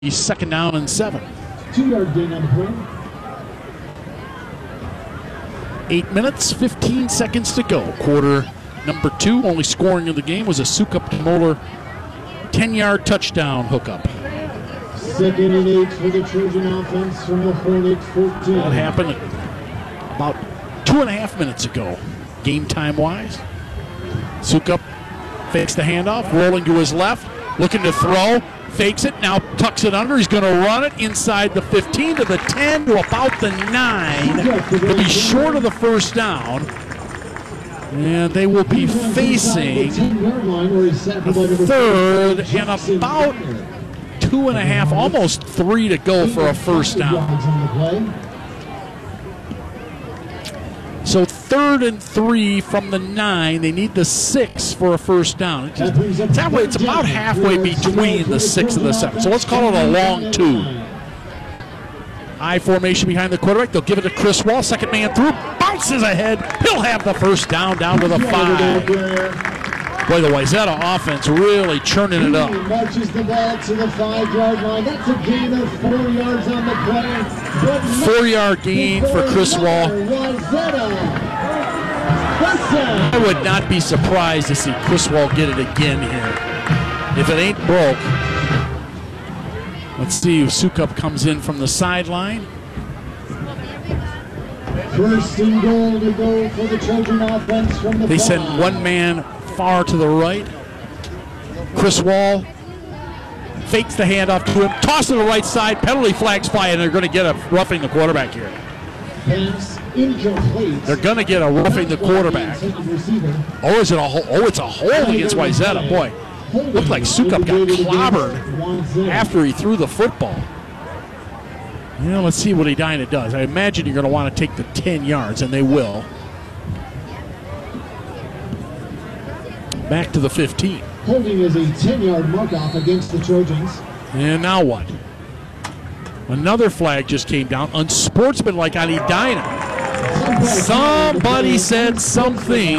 He's second down and 7. 2-yard gain on the play. 8 minutes, 15 seconds to go. Quarter number 2. Only scoring of the game was a Sukup Moeller 10-yard touchdown hookup. 2nd and 8 for the Trojan offense from the Hornet 14. That happened about 2.5 minutes ago, game time wise. Sukup fakes the handoff, rolling to his left, looking to throw, fakes it, now tucks it under. He's going to run it inside the 15 to the 10 to about the 9. He'll be short of the first down. And they will be facing the third and about 2.5, almost 3 to go for a first down. So 3rd and 3 from the 9. They need the 6 for a first down. It's about halfway between the 6 and the 7. So let's call it a long 2. I formation behind the quarterback. They'll give it to Chris Wall. Second man through. Bounces ahead. He'll have the first down to the 5. Boy, the Wayzata offense really churning it up. Marches the ball to the 5-yard line. That's a gain of 4 yards on the play. 4-yard gain for Chris Wall. I would not be surprised to see Chris Wall get it again here. If it ain't broke. Let's see if Sukup comes in from the sideline. First and goal to go for the Trojan offense from the They send one man far to the right. Chris Wall fakes the handoff to him, toss to the right side, penalty flags fly, and they're going to get a roughing the quarterback here. Pass incomplete. They're going to get a roughing the quarterback. Oh, is it a hold? Oh, it's a hold against Wayzata. Boy, looked like Sukup got clobbered after he threw the football. Yeah, let's see what Edina does. I imagine you're going to want to take the 10 yards, and they will. Back to the 15. Holding is a 10-yard mark-off against the Trojans. And now what? Another flag just came down. Unsportsmanlike on Edina. Somebody said something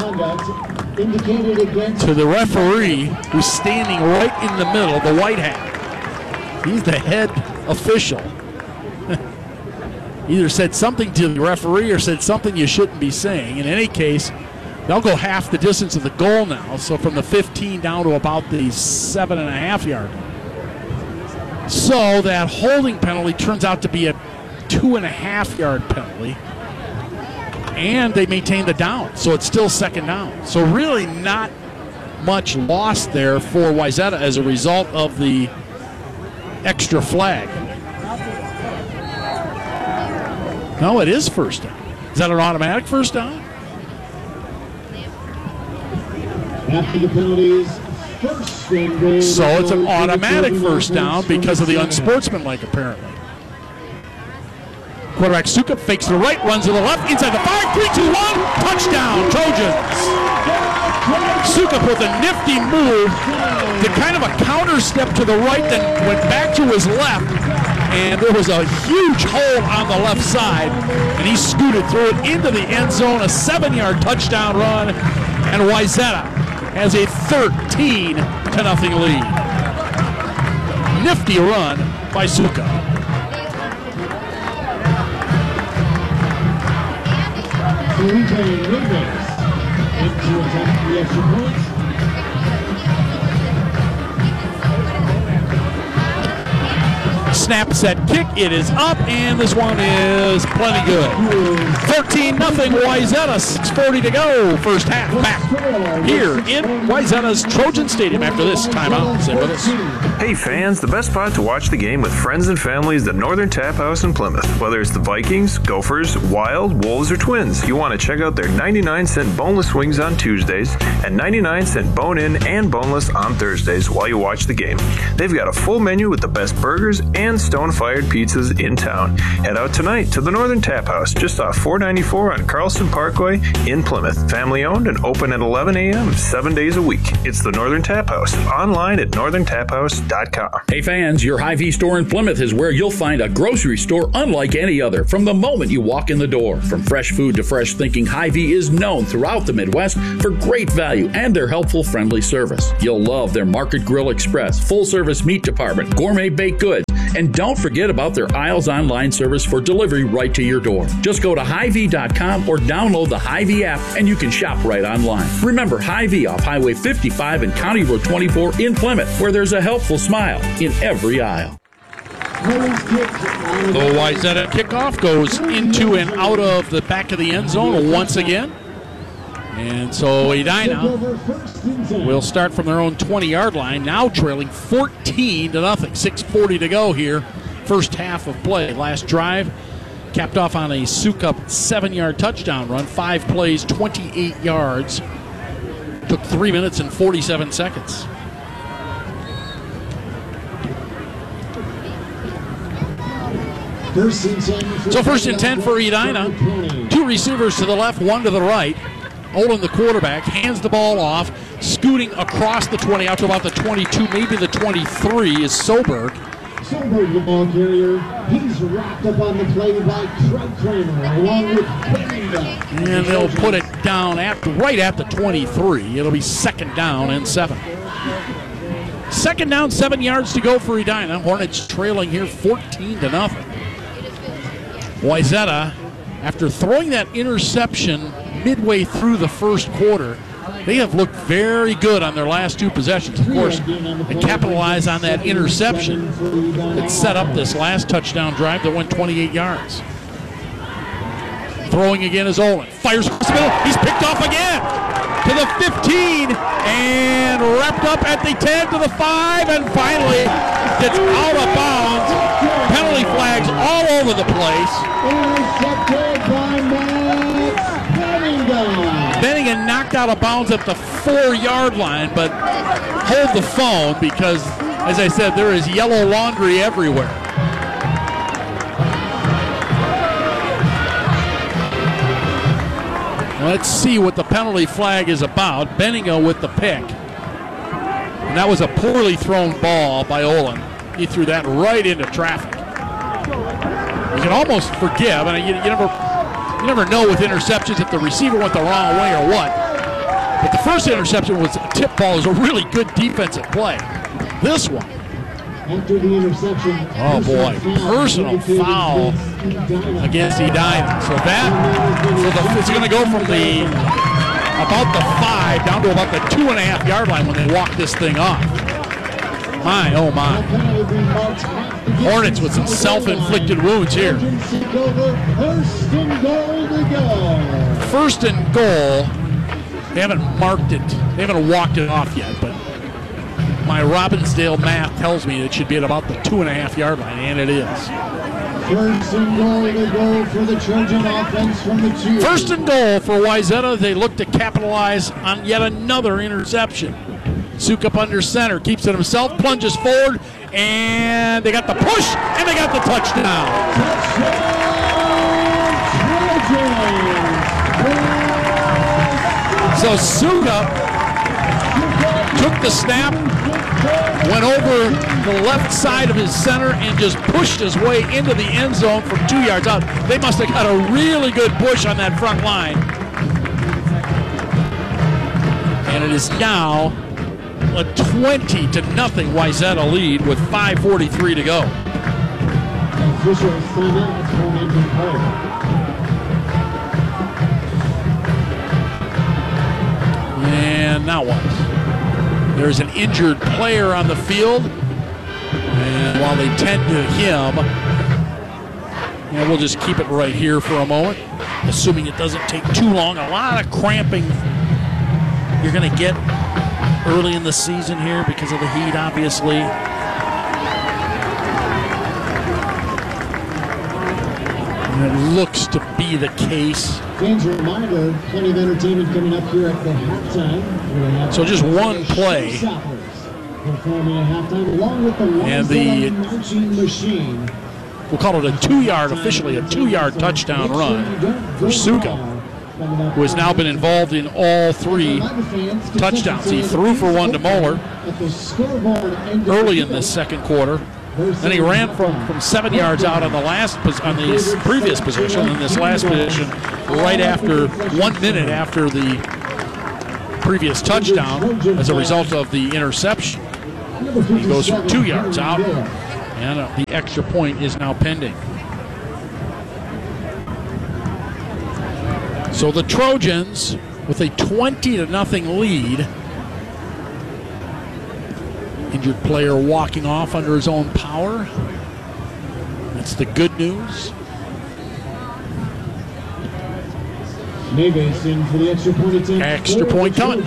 to the referee who's standing right in the middle, the white hat. He's the head official. Either said something to the referee or said something you shouldn't be saying. In any case, they'll go half the distance of the goal now. So from the 15 down to about the 7.5 yard. So that holding penalty turns out to be a 2.5 yard penalty. And they maintain the down. So it's still second down. So really not much lost there for Wayzata as a result of the extra flag. No, it is first down. Is that an automatic first down? After the penalties, first and goal. So it's an automatic first down because of the unsportsmanlike, apparently. Quarterback Sukup fakes to the right, runs to the left, inside the 5, 3, 2, 1, touchdown, Trojans. Sukup with a nifty move, did kind of a counter step to the right, then went back to his left, and there was a huge hole on the left side, and he scooted through it into the end zone, a 7-yard touchdown run, and Wayzata has a 13-0 lead. Nifty run by Sukup. Into attack the extra point. Snap, set, kick. It is up, and this one is plenty good. 13-0 Wayzata, 6:40 to go. First half back here in Wayzata's Trojan Stadium after this timeout. Stay with us. Hey fans, the best spot to watch the game with friends and family is the Northern Tap House in Plymouth. Whether it's the Vikings, Gophers, Wild, Wolves, or Twins, you want to check out their 99-cent boneless wings on Tuesdays and 99-cent bone-in and boneless on Thursdays while you watch the game. They've got a full menu with the best burgers and stone-fired pizzas in town. Head out tonight to the Northern Tap House, just off 494 on Carlson Parkway in Plymouth. Family-owned and open at 11 a.m. 7 days a week. It's the Northern Tap House. Online at northerntaphouse.com. hy-v.com. Hey fans, your Hy-Vee store in Plymouth is where you'll find a grocery store unlike any other from the moment you walk in the door. From fresh food to fresh thinking, Hy-Vee is known throughout the Midwest for great value and their helpful, friendly service. You'll love their Market Grill Express, full-service meat department, gourmet baked goods, and don't forget about their Aisles online service for delivery right to your door. Just go to hy-vee.com or download the Hy-Vee app and you can shop right online. Remember, Hy-Vee off Highway 55 and County Road 24 in Plymouth, where there's a helpful smile in every aisle. The Wayzata kickoff goes into and out of the back of the end zone once again. And so Edina will start from their own 20-yard line, now trailing 14-0. 6:40 to go here, first half of play. Last drive capped off on a Sukup 7-yard touchdown run, 5 plays, 28 yards. Took 3 minutes and 47 seconds. So first and 10 for Edina. 2 receivers to the left, 1 to the right. Olin, the quarterback, hands the ball off, scooting across the 20 out to about the 22, maybe the 23 is Soberg. Soberg, the ball carrier. He's wrapped up on the play by Craig Kramer, along with Benninga. And they'll put it down right at the 23. It'll be second down and 7. Second down, 7 yards to go for Edina. Hornets trailing here 14-0. Wayzata, after throwing that interception midway through the first quarter, they have looked very good on their last 2 possessions. Of course, they capitalized on that interception that set up this last touchdown drive that went 28 yards. Throwing again is Olin. Fires across the middle. He's picked off again to the 15 and wrapped up at the 10 to the 5 and finally gets out of bounds. Penalty flags all over the place. Intercepted by Max Benninga. Benninga knocked out of bounds at the 4-yard line, but hold the phone because, as I said, there is yellow laundry everywhere. Let's see what the penalty flag is about. Benninga with the pick. And that was a poorly thrown ball by Olin. He threw that right into traffic. You can almost forgive, and you never know with interceptions if the receiver went the wrong way or what. But the first interception was a tip ball. It was a really good defensive play. This one. After the interception, oh boy, personal foul against Edina. So it's going to go from about the 5 down to about the 2.5 yard line when they walk this thing off. My, oh my. Hornets with some self-inflicted wounds here. First and goal. They haven't marked it. They haven't walked it off yet, but my Robbinsdale math tells me it should be at about the 2.5 yard line, and it is. First and goal to go for the Trojan offense from the 2. First and goal for Wayzata. They look to capitalize on yet another interception. Sukup under center, keeps it himself, plunges forward, and they got the push, and they got the touchdown. So Sukup took the snap, went over the left side of his center, and just pushed his way into the end zone from 2 yards out. They must have got a really good push on that front line. And it is now a 20-0 Wayzata lead with 5:43 to go. And now what? There's an injured player on the field, and while they tend to him, and we'll just keep it right here for a moment, assuming it doesn't take too long. A lot of cramping you're going to get early in the season here because of the heat, obviously. And it looks to be the case. Fans, reminder, plenty of entertainment coming up here at the halftime. So just one play. Performing at halftime, along with the marching machine. We'll call it a 2-yard, officially a 2-yard touchdown run for Sukup. who has now been involved in all 3 touchdowns. He threw for one to Moeller early in this second quarter. Then he ran from 7 yards out on the previous position, and this last position right after 1 minute after the previous touchdown as a result of the interception. He goes from 2 yards out, and the extra point is now pending. So the Trojans with a 20-0 lead. Injured player walking off under his own power. That's the good news. Neves in for the extra point attempt. Extra point coming.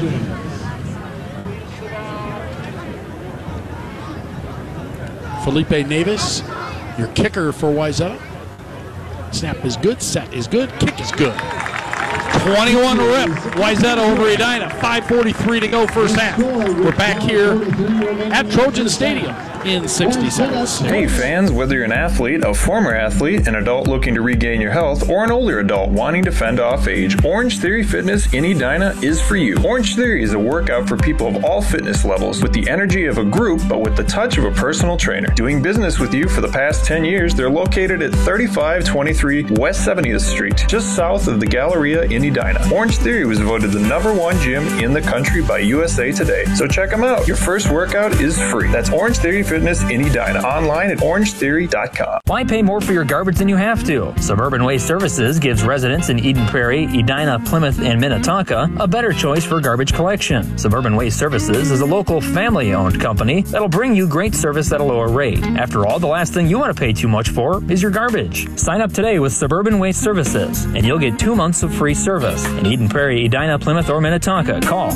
Felipe Neves, your kicker for Wayzata. Snap is good, set is good, kick is good. 21 to rip. Wayzata over Edina. 5:43 to go first half. We're back here at Trojan Stadium in 60 seconds. Hey fans, whether you're an athlete, a former athlete, an adult looking to regain your health, or an older adult wanting to fend off age, Orange Theory Fitness in Edina is for you. Orange Theory is a workout for people of all fitness levels with the energy of a group but with the touch of a personal trainer. Doing business with you for the past 10 years, they're located at 3523 West 70th Street, just south of the Galleria in Edina. Orange Theory was voted the #1 gym in the country by USA Today, so check them out. Your first workout is free. That's Orange Theory Fitness in Edina, online at orangetheory.com. Why pay more for your garbage than you have to? Suburban Waste Services gives residents in Eden Prairie, Edina, Plymouth, and Minnetonka a better choice for garbage collection. Suburban Waste Services is a local family-owned company that'll bring you great service at a lower rate. After all, the last thing you want to pay too much for is your garbage. Sign up today with Suburban Waste Services, and you'll get 2 months of free service. In Eden Prairie, Edina, Plymouth, or Minnetonka, call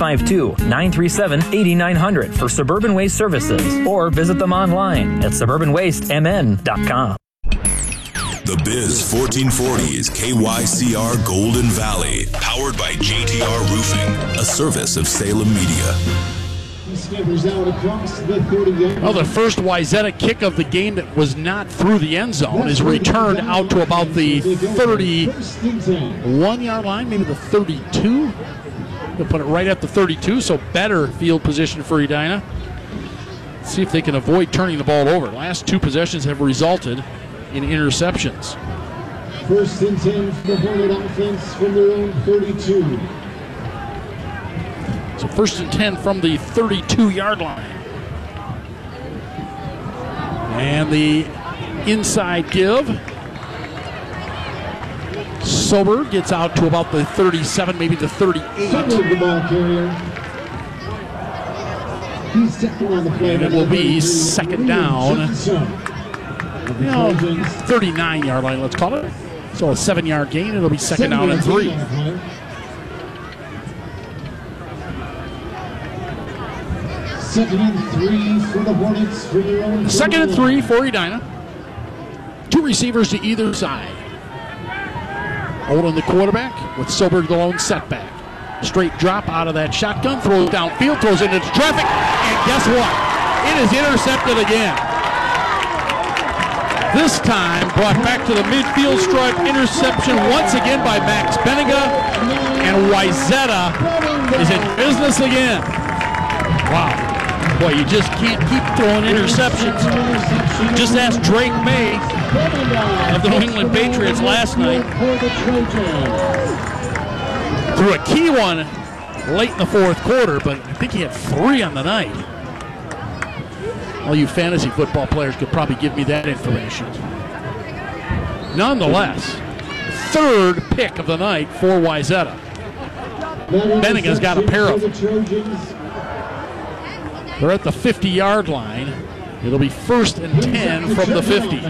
952-937-8900 for Suburban Waste Services, or visit them online at suburbanwastemn.com. The Biz 1440 is KYCR Golden Valley, powered by JTR Roofing, a service of Salem Media. He scampers out across the 30-yard. Well, the first Wayzata kick of the game that was not through the end zone is returned out to about the 31-yard line, maybe the 32. They'll put it right at the 32, so better field position for Edina. See if they can avoid turning the ball over. Last 2 possessions have resulted in interceptions. 1st and 10 for the Hornet offense from their own 32. So 1st and 10 from the 32-yard line. And the inside give. Sober gets out to about the 37, maybe the 38. The ball carrier. He's second on the play. And it will be second down. 39-yard line, let's call it. So a 7-yard gain. It'll be second down and 3. Second and 3 for the Hornets. For their own Second and 3 for Edina. 2 receivers to either side. Olin the quarterback with Soberg the lone setback. Straight drop out of that shotgun, throws downfield, throws into traffic, and guess what? It is intercepted again. This time brought back to the midfield stripe. Interception once again by Max Benega, and Wayzata is in business again. Wow. Boy, you just can't keep throwing interceptions. Just ask Drake May of the New England Patriots last night. Threw a key one late in the 4th quarter, but I think he had 3 on the night. All you fantasy football players could probably give me that information. Nonetheless, 3rd pick of the night for Wayzata. Beninga's got a pair of them. They're at the 50-yard line. It'll be 1st and 10 from the 50.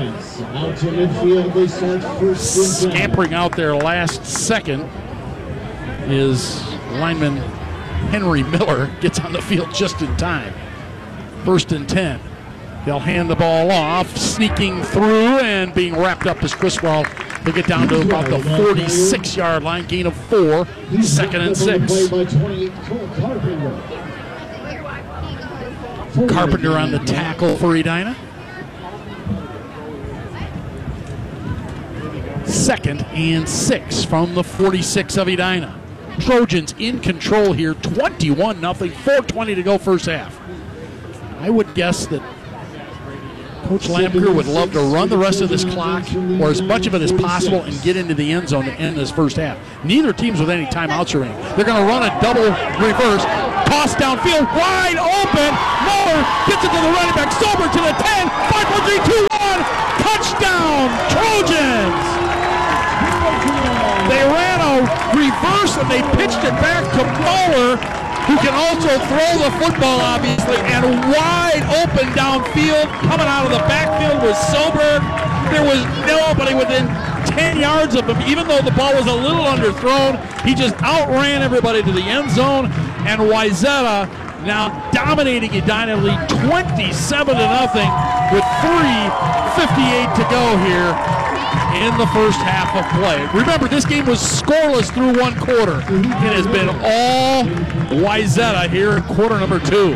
Scampering out there last second is lineman Henry Miller. Gets on the field just in time. 1st and 10. They'll hand the ball off, sneaking through and being wrapped up as Criswell. They'll get down to about the 46-yard line, gain of 4, 2nd and 6. Carpenter on the tackle for Edina. 2nd and 6 from the 46 of Edina. Trojans in control here, 21-0, 4:20 to go first half. I would guess that Coach Lamker would love to run the rest of this clock, or as much of it as possible, and get into the end zone to end this first half. Neither team's with any timeouts remaining. They're going to run a double reverse, toss downfield, wide open. Muller gets it to the running back, Sober to the 10, 5, 4, 3, 2, 1, touchdown, Trojans! They ran a reverse and they pitched it back to Muller, who can also throw the football, obviously, and wide open downfield. Coming out of the backfield was Soberg. There was nobody within 10 yards of him, even though the ball was a little underthrown. He just outran everybody to the end zone, and Wayzata now dominating Edina lead 27-0 with 3:58 to go here in the first half of play. Remember, this game was scoreless through one quarter. It has been all Wayzata here in quarter number 2.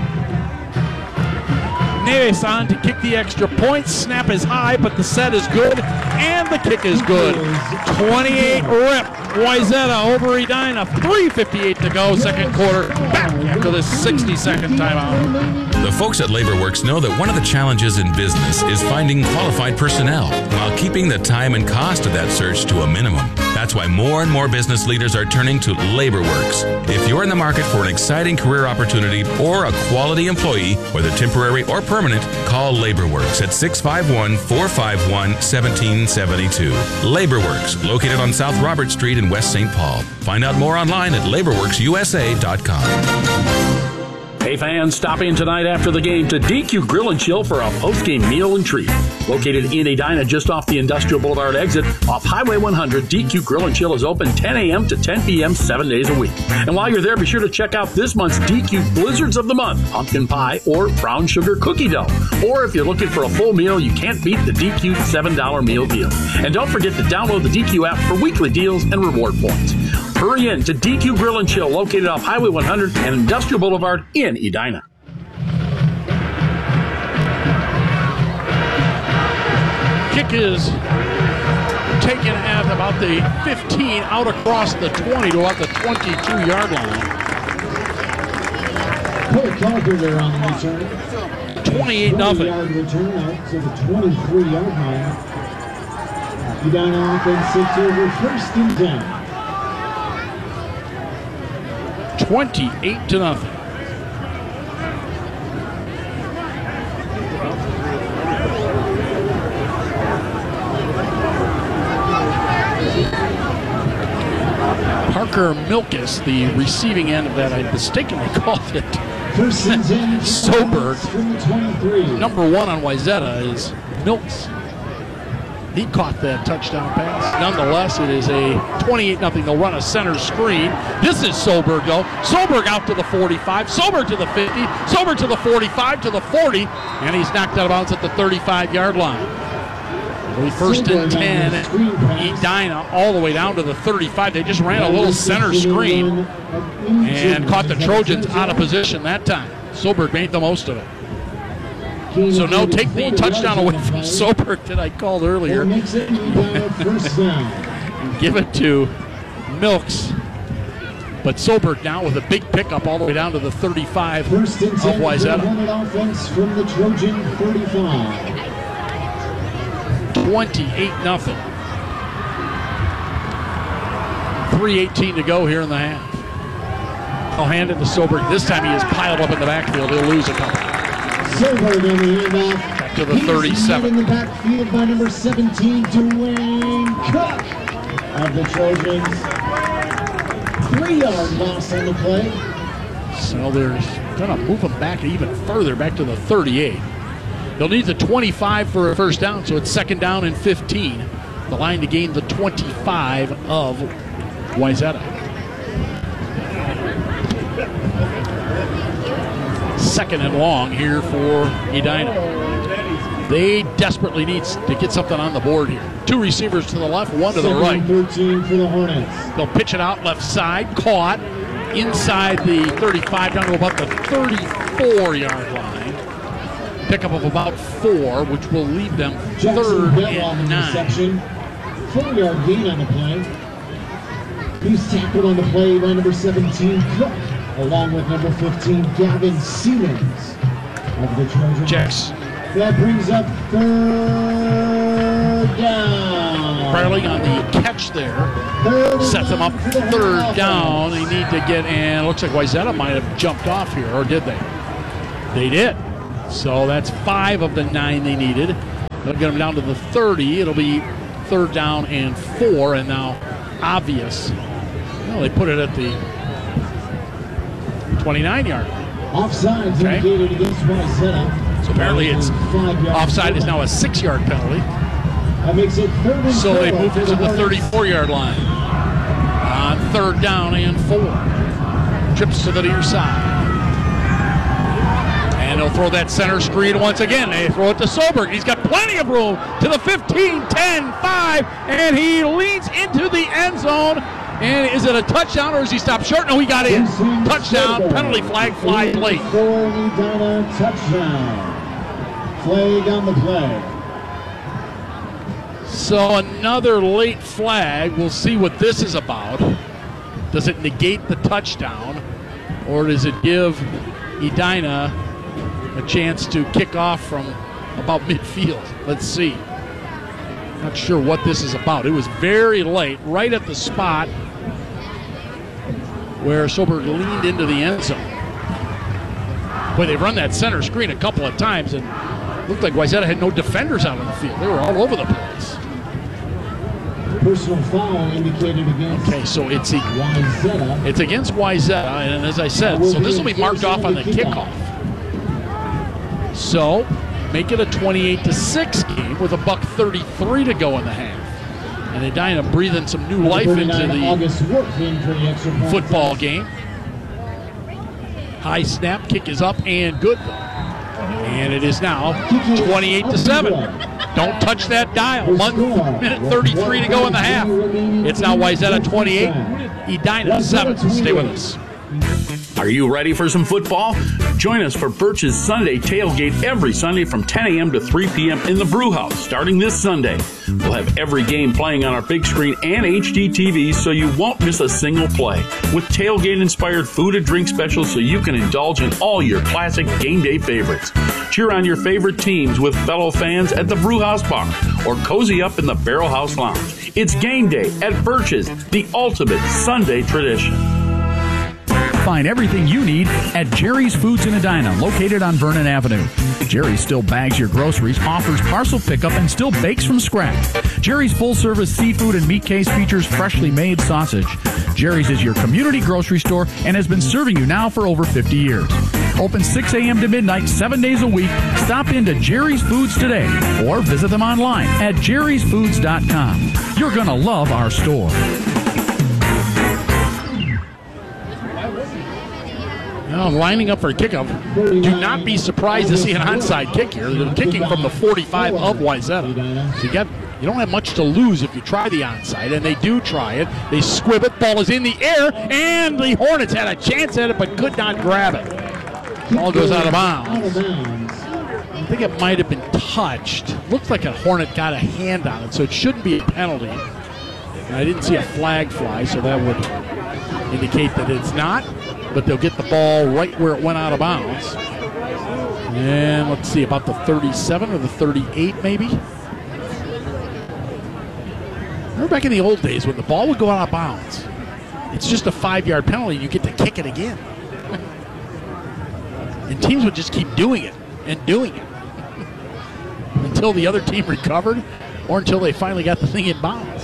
Neves on to kick the extra point. Snap is high, but the set is good, and the kick is good. 28 rip. Wayzata over Edina. 3:58 to go, second quarter. Back after this 60-second timeout. The folks at LaborWorks know that one of the challenges in business is finding qualified personnel while keeping the time and cost of that search to a minimum. That's why more and more business leaders are turning to LaborWorks. If you're in the market for an exciting career opportunity or a quality employee, whether temporary or permanent, call LaborWorks at 651-451-1772. LaborWorks, located on South Robert Street in West St. Paul. Find out more online at laborworksusa.com. Hey fans, stop in tonight after the game to DQ Grill and Chill for a post-game meal and treat. Located in Edina, just off the Industrial Boulevard exit, off Highway 100, DQ Grill and Chill is open 10 a.m. to 10 p.m. 7 days a week. And while you're there, be sure to check out this month's DQ Blizzards of the Month, pumpkin pie or brown sugar cookie dough. Or if you're looking for a full meal, you can't beat the DQ $7 meal deal. And don't forget to download the DQ app for weekly deals and reward points. Hurry in to DQ Grill and Chill, located off Highway 100 and Industrial Boulevard in Edina. Kick is taken at about the 15, out across the 20 to about the 22-yard line. Cole Carpenter on the return. 28-0. 20-yard return out to the 23-yard line. Edina offense takes over first and 10. 28-0. Parker Milkus, the receiving end of that, I mistakenly called it Soberg. Number 1 on Wayzata is Milks. He caught that touchdown pass. Nonetheless, it is a 28-0. They'll run a center screen. This is Soberg, though. Soberg out to the 45. Soberg to the 50. Soberg to the 45, to the 40. And he's knocked out of bounds at the 35-yard line. First and 10. Edina all the way down to the 35. They just ran a little center screen and caught the Trojans out of position that time. Soberg made the most of it. So no, take the touchdown away from Soberg that I called earlier. Give it to Milks. But Soberg now with a big pickup all the way down to the 35 of Wayzata. 28-0. 3:18 to go here in the half. I'll hand it to Soberg. This time he is piled up in the backfield. He'll lose a couple. Soberg on the handoff. Back to the 37. In the backfield by number 17, Dwayne Cook of the Trojans. 3-yard loss on the play. So they're going to move them back even further, back to the 38. They'll need the 25 for a first down, so it's second down and 15. The line to gain the 25 of Wayzata. Second and long here for Edina. They desperately need to get something on the board here. 2 receivers to the left, 1 to the right. 13 for the Hornets. They'll pitch it out left side, caught inside the 35 down to about the 34-yard line. Pickup of about 4, which will leave them Jackson third Bell and 9. 4-yard gain on the play. He's tackled on the play by number 17, Cook, along with number 15, Gavin Siemens of the Trojans. Checks. That brings up 3rd down. Farley on the catch there. Sets them up 3rd down. They need to get in. Looks like Wayzata might have jumped off here, or did they? They did. So that's 5 of the 9 they needed. They'll get them down to the 30. It'll be 3rd down and 4, and now obvious. Well, they put it at the 29-yard. Offsides indicated against Wayzata. So apparently it's offside is now a 6-yard penalty. That makes it 3rd and 4. So they moved it to the 34-yard line. On 3rd down and 4. Trips to the near side. And they'll throw that center screen once again. They throw it to Solberg. He's got plenty of room to the 15, 10, 5, and he leans into the end zone. And is it a touchdown or is he stopped short? No, he got in. Touchdown, penalty flag, flies late. For Edina, touchdown. Flag on the play. So another late flag. We'll see what this is about. Does it negate the touchdown, or does it give Edina a chance to kick off from about midfield? Let's see. Not sure what this is about. It was very late, right at the spot where Solberg leaned into the end zone. Boy, they've run that center screen a couple of times, and it looked like Wayzata had no defenders out on the field. They were all over the place. Personal foul indicated against. Okay, so it's Wayzata. It's against Wayzata, and as I said, so this will be marked off on the kickoff. So make it a 28-6 game with $1:33 to go in the half. And Edina breathing some new life into the football game. High snap, kick is up and good. And it is now 28-7. Don't touch that dial. 1:33 to go in the half. It's now Wayzata 28, Edina 7. Stay with us. Are you ready for some football? Join us for Birch's Sunday Tailgate every Sunday from 10 a.m. to 3 p.m. in the Brew House starting this Sunday. We'll have every game playing on our big screen and HD TVs so you won't miss a single play. With tailgate-inspired food and drink specials so you can indulge in all your classic game day favorites. Cheer on your favorite teams with fellow fans at the Brew House Bar or cozy up in the Barrel House Lounge. It's game day at Birch's, the ultimate Sunday tradition. Find everything you need at Jerry's Foods in Edina, located on Vernon Avenue. Jerry's still bags your groceries, offers parcel pickup, and still bakes from scratch. Jerry's full-service seafood and meat case features freshly made sausage. Jerry's is your community grocery store and has been serving you now for over 50 years. Open 6 a.m. to midnight, 7 days a week. Stop into Jerry's Foods today or visit them online at jerrysfoods.com. You're going to love our store. Now lining up for a kickoff. Do not be surprised to see an onside kick here. They're kicking from the 45 of Wayzata. So you don't have much to lose if you try the onside, and they do try it. They squib it. Ball is in the air, and the Hornets had a chance at it but could not grab it. Ball goes out of bounds. I think it might have been touched. Looks like a Hornet got a hand on it, so it shouldn't be a penalty. And I didn't see a flag fly, so that would indicate that it's not. But they'll get the ball right where it went out of bounds. And let's see, about the 37 or the 38 maybe. Remember back in the old days when the ball would go out of bounds, it's just a 5-yard penalty and you get to kick it again. And teams would just keep doing it and doing it until the other team recovered or until they finally got the thing in bounds.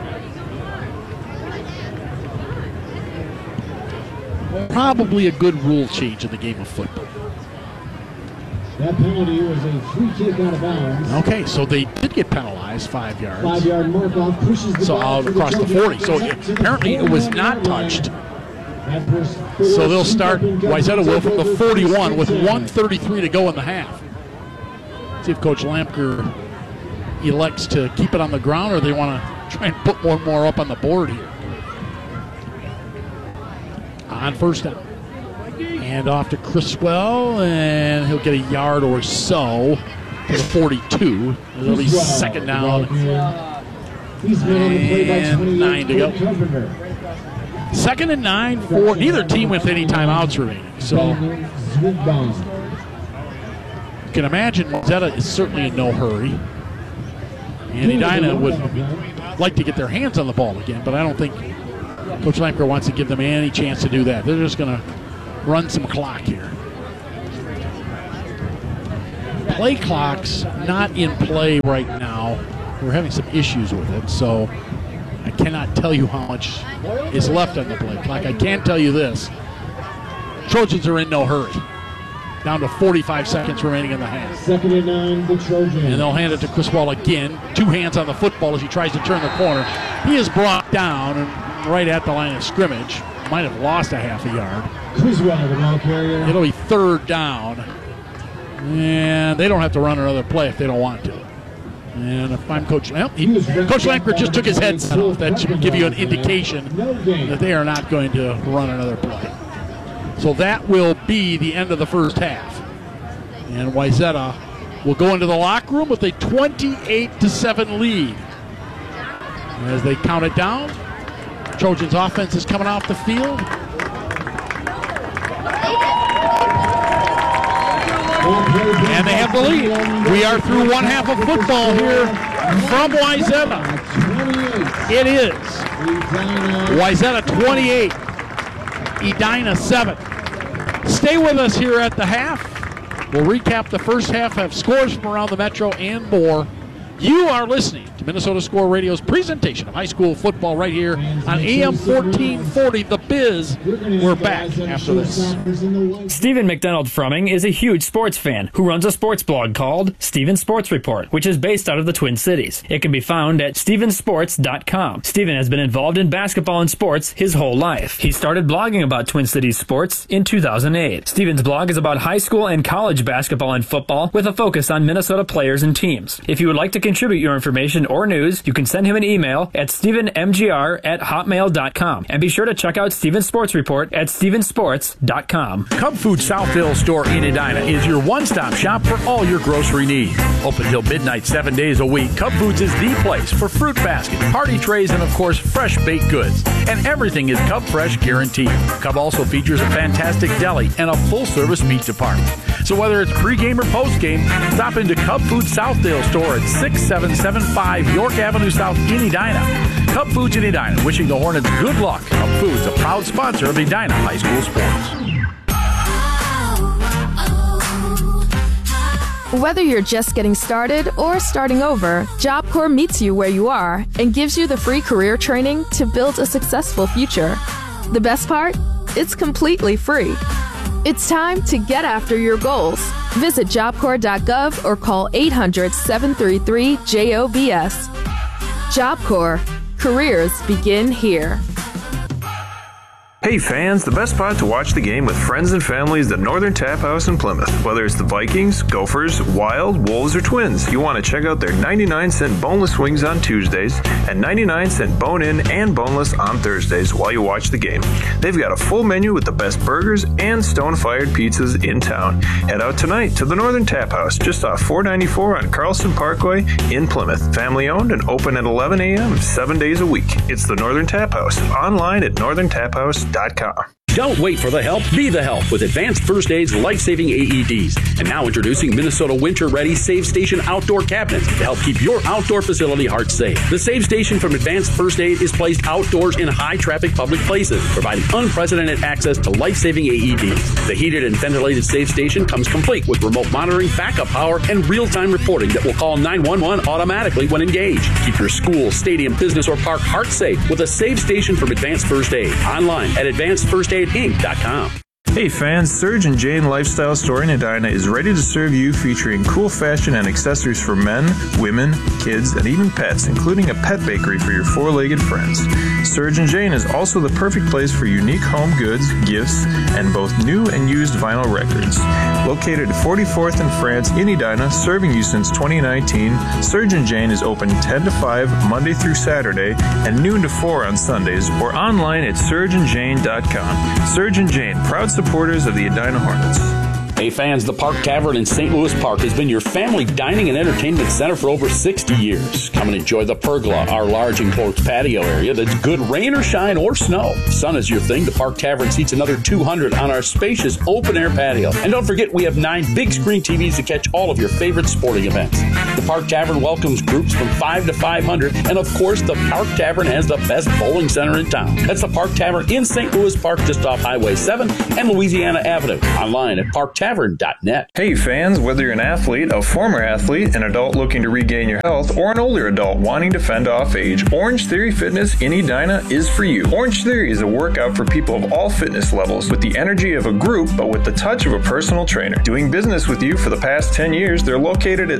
Probably a good rule change in the game of football. That penalty was a free kick out of bounds. Okay, so they did get penalized 5 yards. 5-yard mark-off pushes the ball out across the 40. So apparently it was not touched. So they'll start, Wayzata will, from the 41 with 1:33 to go in the half. See if Coach Lampker elects to keep it on the ground or they want to try and put more up on the board here. On first down. Hand off to Criswell, and he'll get a yard or so to the 42. It'll be second down He's met on the play by And 28. 9 to go. Governor. 2nd and 9 for neither team with any timeouts remaining. So Ben Zwigbom. you can imagine Zeta is certainly in no hurry. And Edina would like to get their hands on the ball again, but I don't think Coach Lamker wants to give them any chance to do that. They're just going to run some clock here. Play clock's not in play right now. We're having some issues with it, so I cannot tell you how much is left on the play clock. I can tell you this. Trojans are in no hurry. Down to 45 seconds remaining in the half. 2nd and 9, the Trojans. And they'll hand it to Chris Wall again. 2 hands on the football as he tries to turn the corner. He is brought down and right at the line of scrimmage. Might have lost a half a yard. Criswell, the ball carrier. It'll be 3rd down. And they don't have to run another play if they don't want to. And if I'm Coach Lamker just took his headset off. That should give you an indication that they are not going to run another play. So that will be the end of the first half. And Wayzata will go into the locker room with a 28-7 lead. As they count it down, Trojans offense is coming off the field. And they have the lead. We are through one half of football here from Wayzata. It is Wayzata 28, Edina 7. Stay with us here at the half. We'll recap the first half, have scores from around the Metro and more. You are listening to Minnesota Score Radio's presentation of high school football right here on AM 1440, The Biz. We're back after this. Stephen McDonald Frumming is a huge sports fan who runs a sports blog called Stephen Sports Report, which is based out of the Twin Cities. It can be found at stephensports.com. Stephen has been involved in basketball and sports his whole life. He started blogging about Twin Cities sports in 2008. Stephen's blog is about high school and college basketball and football with a focus on Minnesota players and teams. If you would like to contribute your information or news, you can send him an email at stephenmgr@hotmail.com. And be sure to check out Stephen's Sports Report at stephensports.com. Cub Food Southdale store in Edina is your one-stop shop for all your grocery needs. Open till midnight 7 days a week, Cub Foods is the place for fruit baskets, party trays, and of course, fresh baked goods. And everything is Cub Fresh guaranteed. Cub also features a fantastic deli and a full-service meat department. So whether it's pregame or postgame, stop into Cub Food Southdale store at 6775 York Avenue South in Edina. Cub Foods in Edina, wishing the Hornets good luck. Cub Foods, a proud sponsor of Edina High School sports. Whether you're just getting started or starting over, Job Corps meets you where you are and gives you the free career training to build a successful future. The best part? It's completely free. It's time to get after your goals. Visit jobcorps.gov or call 800-733-JOBS. Job Corps. Careers begin here. Hey fans, the best spot to watch the game with friends and family is the Northern Tap House in Plymouth. Whether it's the Vikings, Gophers, Wild, Wolves, or Twins, you want to check out their 99-cent boneless wings on Tuesdays and 99-cent bone-in and boneless on Thursdays while you watch the game. They've got a full menu with the best burgers and stone-fired pizzas in town. Head out tonight to the Northern Tap House, just off 494 on Carlson Parkway in Plymouth. Family-owned and open at 11 a.m. 7 days a week. It's the Northern Tap House, online at northerntaphouse.com. Don't wait for the help. Be the help with Advanced First Aid's life-saving AEDs. And now introducing Minnesota Winter-Ready Save Station Outdoor Cabinets to help keep your outdoor facility heart safe. The Save Station from Advanced First Aid is placed outdoors in high-traffic public places, providing unprecedented access to life-saving AEDs. The heated and ventilated Save Station comes complete with remote monitoring, backup power, and real-time reporting that will call 911 automatically when engaged. Keep your school, stadium, business, or park heart safe with a Save Station from Advanced First Aid. Online at advancedfirstaidinc.com. Hey fans, Serge and Jane Lifestyle Store in Edina is ready to serve you, featuring cool fashion and accessories for men, women, kids, and even pets, including a pet bakery for your four-legged friends. Serge and Jane is also the perfect place for unique home goods, gifts, and both new and used vinyl records. Located at 44th and France in Edina, serving you since 2019, Serge and Jane is open 10 to 5 Monday through Saturday and noon to 4 on Sundays, or online at surgeandjane.com. Serge and Jane, proud supporters of the Edina Hornets. Hey fans, the Park Tavern in St. Louis Park has been your family dining and entertainment center for over 60 years. Come and enjoy the pergola, our large enclosed patio area that's good rain or shine or snow. Sun is your thing. The Park Tavern seats another 200 on our spacious open-air patio. And don't forget, we have 9 big-screen TVs to catch all of your favorite sporting events. The Park Tavern welcomes groups from 5 to 500, and of course, the Park Tavern has the best bowling center in town. That's the Park Tavern in St. Louis Park, just off Highway 7 and Louisiana Avenue. Online at parktavern.net. Hey fans, whether you're an athlete, a former athlete, an adult looking to regain your health, or an older adult wanting to fend off age, Orange Theory Fitness in Edina is for you. Orange Theory is a workout for people of all fitness levels, with the energy of a group, but with the touch of a personal trainer. Doing business with you for the past 10 years, they're located at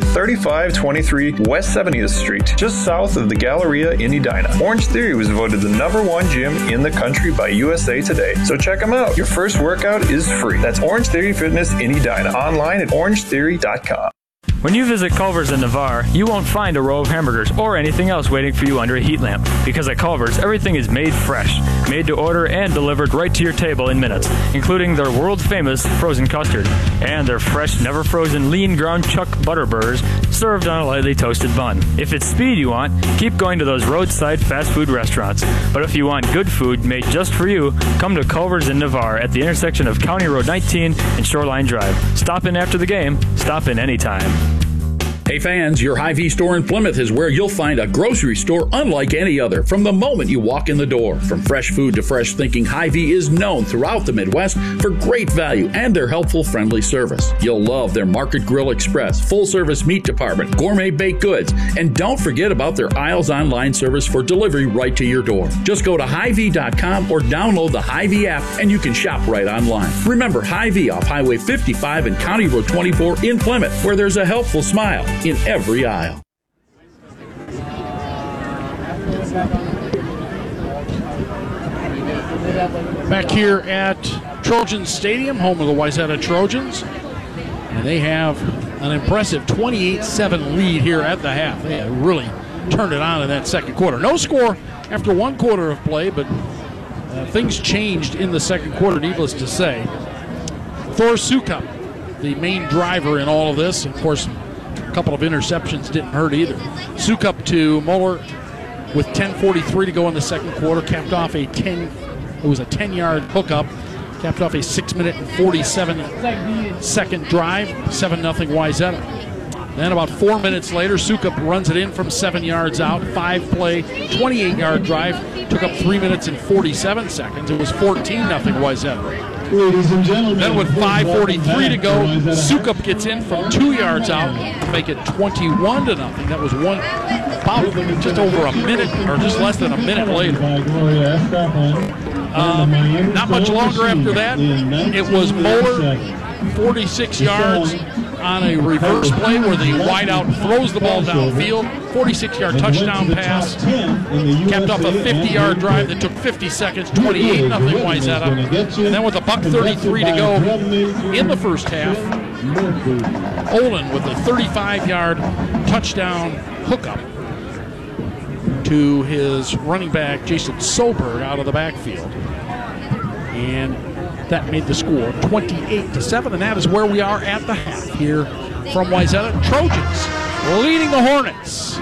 3523 West 70th Street, just south of the Galleria in Edina. Orange Theory was voted the #1 gym in the country by USA Today, so check them out. Your first workout is free. That's Orange Theory Fitness in Edina, online at orangetheory.com. When you visit Culver's in Navarre, you won't find a row of hamburgers or anything else waiting for you under a heat lamp. Because at Culver's, everything is made fresh, made to order, and delivered right to your table in minutes, including their world-famous frozen custard and their fresh, never-frozen lean ground chuck butter burgers served on a lightly toasted bun. If it's speed you want, keep going to those roadside fast food restaurants. But if you want good food made just for you, come to Culver's in Navarre at the intersection of County Road 19 and Shoreline Drive. Stop in after the game. Stop in anytime. Hey fans, your Hy-Vee store in Plymouth is where you'll find a grocery store unlike any other from the moment you walk in the door. From fresh food to fresh thinking, Hy-Vee is known throughout the Midwest for great value and their helpful, friendly service. You'll love their Market Grill Express, full-service meat department, gourmet baked goods, and don't forget about their Aisles Online service for delivery right to your door. Just go to Hy-Vee.com or download the Hy-Vee app and you can shop right online. Remember, Hy-Vee off Highway 55 and County Road 24 in Plymouth, where there's a helpful smile in every aisle. Back here at Trojan Stadium, home of the Wayzata Trojans, and they have an impressive 28-7 lead here at the half. They really turned it on in that second quarter. No score after one quarter of play, but things changed in the second quarter, needless to say. Thor Sukup, the main driver in all of this. Of course, a couple of interceptions didn't hurt either. Sukup to Moeller with 10:43 to go in the second quarter. Capped off a 10-yard hookup. Capped off a 6-minute and 47-second drive. 7-0 Wayzata. Then about 4 minutes later, Sukup runs it in from 7 yards out. 5-play, 28-yard drive. Took up 3 minutes and 47 seconds. It was 14-0 Wayzata. Ladies and gentlemen, then with 5:43 to go, Sukup gets in from 2 yards out to make it 21-0. That was about just over a minute, or just less than a minute later. Not much longer after that, it was Moeller, 46 yards on a reverse play where the wideout throws the ball downfield. 46-yard touchdown pass. Capped off a 50-yard drive that took 50 seconds, 28-0 Wayzata. And then with $1:33 to go in the first half, Olin with a 35-yard touchdown hookup to his running back, Jason Soberg, out of the backfield. And that made the score 28-7, and that is where we are at the half here from Wayzata. Trojans leading the Hornets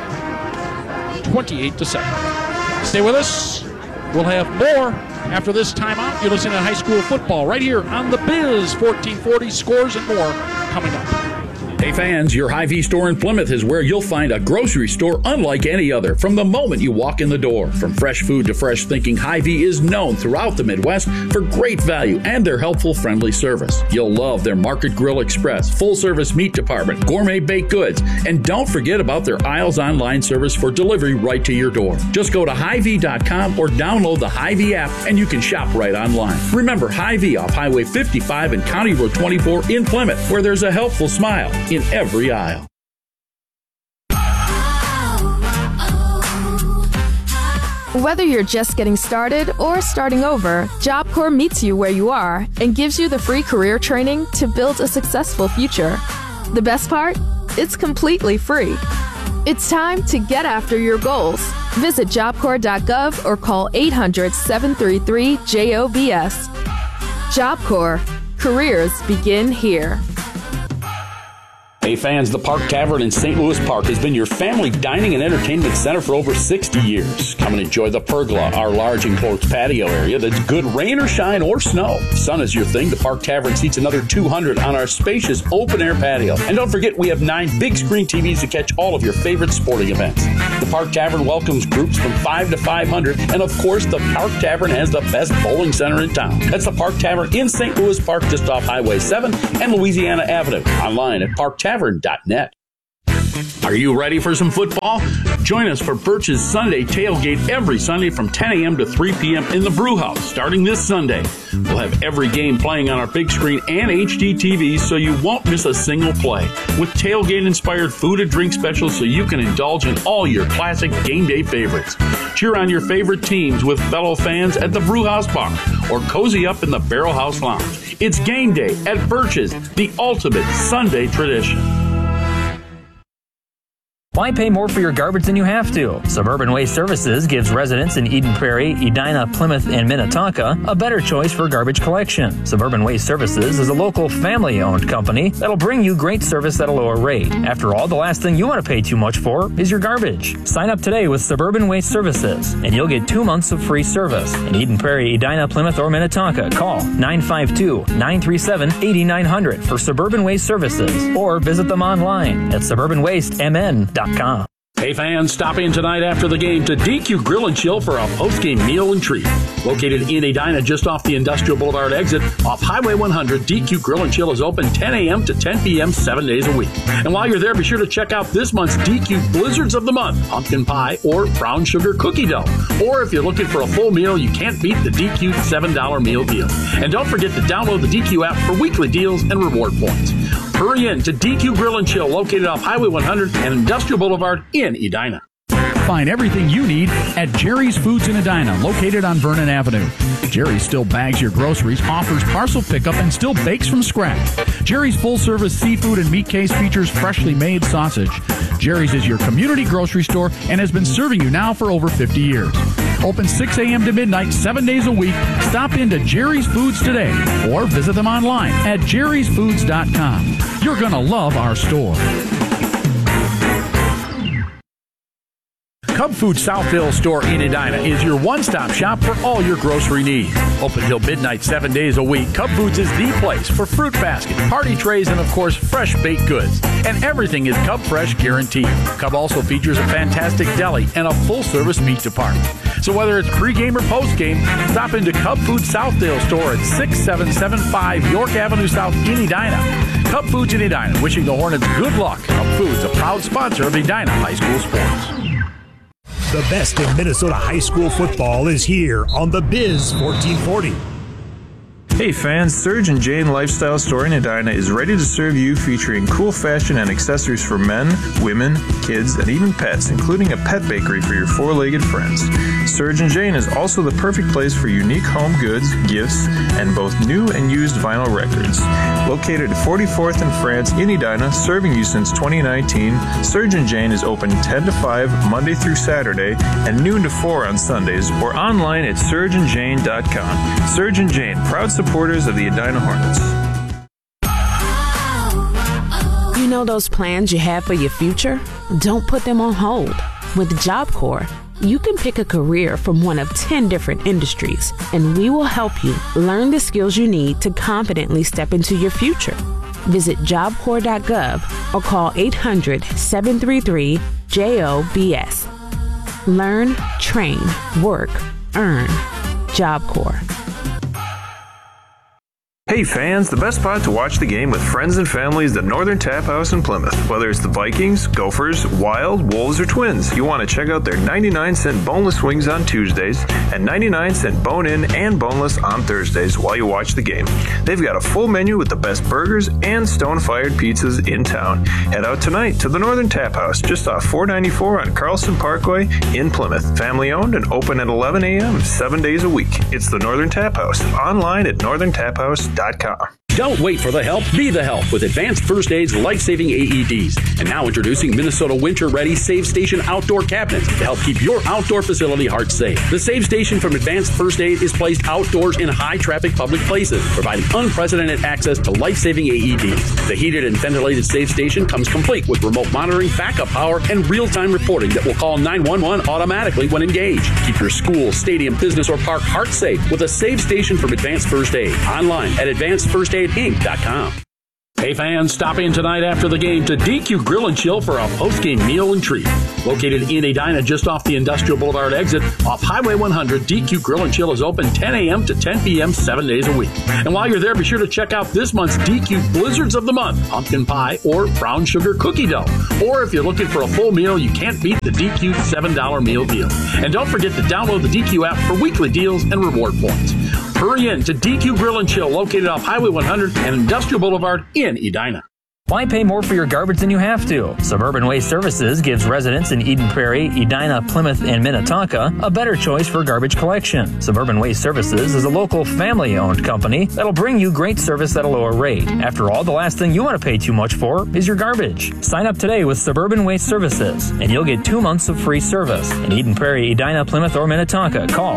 28-7. Stay with us. We'll have more after this timeout. You're listening to high school football right here on the Biz 1440. Scores and more coming up. Hey fans, your Hy-Vee store in Plymouth is where you'll find a grocery store unlike any other from the moment you walk in the door. From fresh food to fresh thinking, Hy-Vee is known throughout the Midwest for great value and their helpful, friendly service. You'll love their Market Grill Express, full-service meat department, gourmet baked goods, and don't forget about their Aisles Online service for delivery right to your door. Just go to Hy-Vee.com or download the Hy-Vee app and you can shop right online. Remember, Hy-Vee off Highway 55 and County Road 24 in Plymouth, where there's a helpful smile in every aisle. Whether you're just getting started or starting over, Job Corps meets you where you are and gives you the free career training to build a successful future. The best part? It's completely free. It's time to get after your goals. Visit jobcorps.gov or call 800-733-JOBS. Job Corps. Careers begin here. Hey fans, the Park Tavern in St. Louis Park has been your family dining and entertainment center for over 60 years. Come and enjoy the Pergola, our large enclosed patio area that's good rain or shine or snow. If sun is your thing, the Park Tavern seats another 200 on our spacious open-air patio. And don't forget, we have 9 big screen TVs to catch all of your favorite sporting events. The Park Tavern welcomes groups from 5 to 500, and of course, the Park Tavern has the best bowling center in town. That's the Park Tavern in St. Louis Park, just off Highway 7 and Louisiana Avenue. Online at parktavern.net. Are you ready for some football? Join us for Birch's Sunday Tailgate every Sunday from 10 a.m. to 3 p.m. in the Brew House, starting this Sunday. We'll have every game playing on our big screen and HD TVs, so you won't miss a single play. With tailgate-inspired food and drink specials, so you can indulge in all your classic game day favorites. Cheer on your favorite teams with fellow fans at the Brew House Bar, or cozy up in the Barrel House Lounge. It's game day at Birch's, the ultimate Sunday tradition. Why pay more for your garbage than you have to? Suburban Waste Services gives residents in Eden Prairie, Edina, Plymouth, and Minnetonka a better choice for garbage collection. Suburban Waste Services is a local family-owned company that'll bring you great service at a lower rate. After all, the last thing you want to pay too much for is your garbage. Sign up today with Suburban Waste Services, and you'll get 2 months of free service. In Eden Prairie, Edina, Plymouth, or Minnetonka, call 952-937-8900 for Suburban Waste Services, or visit them online at suburbanwastemn.com. Hey fans, stop in tonight after the game to DQ Grill and Chill for a post-game meal and treat. Located in Edina, just off the Industrial Boulevard exit, off Highway 100, DQ Grill and Chill is open 10 a.m. to 10 p.m. 7 days a week. And while you're there, be sure to check out this month's DQ Blizzards of the Month, pumpkin pie or brown sugar cookie dough. Or if you're looking for a full meal, you can't beat the DQ $7 meal deal. And don't forget to download the DQ app for weekly deals and reward points. Hurry in to DQ Grill and Chill, located off Highway 100 and Industrial Boulevard in Edina. Find everything you need at Jerry's Foods in Edina, located on Vernon Avenue. Jerry's still bags your groceries, offers parcel pickup, and still bakes from scratch. Jerry's full-service seafood and meat case features freshly made sausage. Jerry's is your community grocery store and has been serving you now for over 50 years. Open 6 a.m. to midnight, 7 days a week. Stop into Jerry's Foods today or visit them online at jerrysfoods.com. You're going to love our store. Cub Food Southdale store in Edina is your one-stop shop for all your grocery needs. Open till midnight, 7 days a week, Cub Foods is the place for fruit basket, party trays, and of course, fresh baked goods. And everything is Cub Fresh guaranteed. Cub also features a fantastic deli and a full-service meat department. So whether it's pregame or postgame, stop into Cub Food Southdale store at 6775 York Avenue South in Edina. Cub Foods in Edina, wishing the Hornets good luck. Cub Foods, a proud sponsor of Edina High School Sports. The best in Minnesota high school football is here on the Biz 1440. Hey fans, Serge and Jane Lifestyle Store in Edina is ready to serve you, featuring cool fashion and accessories for men, women, kids, and even pets, including a pet bakery for your four-legged friends. Serge and Jane is also the perfect place for unique home goods, gifts, and both new and used vinyl records. Located at 44th and France in Edina, serving you since 2019, Serge and Jane is open 10 to 5 Monday through Saturday and noon to 4 on Sundays, or online at surgeandjane.com. Serge and Jane, proud supporters of the Edina Hornets. You know those plans you have for your future? Don't put them on hold. With Job Corps, you can pick a career from one of 10 different industries, and we will help you learn the skills you need to confidently step into your future. Visit jobcorps.gov or call 800-733-JOBS. Learn, train, work, earn. Job Corps. Hey fans, the best spot to watch the game with friends and family is the Northern Tap House in Plymouth. Whether it's the Vikings, Gophers, Wild, Wolves, or Twins, you want to check out their 99-cent boneless wings on Tuesdays and 99-cent bone-in and boneless on Thursdays while you watch the game. They've got a full menu with the best burgers and stone-fired pizzas in town. Head out tonight to the Northern Tap House, just off 494 on Carlson Parkway in Plymouth. Family-owned and open at 11 a.m. 7 days a week. It's the Northern Tap House. Online at northerntaphouse.com. Don't wait for the help. Be the help with Advanced First Aid's life-saving AEDs. And now introducing Minnesota Winter-Ready Save Station outdoor cabinets to help keep your outdoor facility heart safe. The Save Station from Advanced First Aid is placed outdoors in high-traffic public places, providing unprecedented access to life-saving AEDs. The heated and ventilated Save Station comes complete with remote monitoring, backup power, and real-time reporting that will call 911 automatically when engaged. Keep your school, stadium, business, or park heart safe with a Save Station from Advanced First Aid. Online at AdvancedFirstAidInc.com. Hey fans, stop in tonight after the game to DQ Grill and Chill for a post-game meal and treat. Located in Edina just off the Industrial Boulevard exit off Highway 100, DQ Grill and Chill is open 10 a.m. to 10 p.m. 7 days a week. And while you're there, be sure to check out this month's DQ Blizzards of the Month, pumpkin pie or brown sugar cookie dough. Or if you're looking for a full meal, you can't beat the DQ $7 meal deal. And don't forget to download the DQ app for weekly deals and reward points. Hurry in to DQ Grill and Chill, located off Highway 100 and Industrial Boulevard in Edina. Why pay more for your garbage than you have to? Suburban Waste Services gives residents in Eden Prairie, Edina, Plymouth, and Minnetonka a better choice for garbage collection. Suburban Waste Services is a local family-owned company that'll bring you great service at a lower rate. After all, the last thing you want to pay too much for is your garbage. Sign up today with Suburban Waste Services, and you'll get 2 months of free service. In Eden Prairie, Edina, Plymouth, or Minnetonka, call